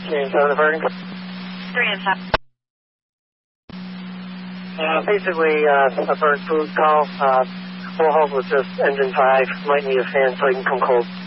James on the burning. 3 and 7. Basically, a burnt food call. Full hold with just engine 5. Might need a fan so I can come cold.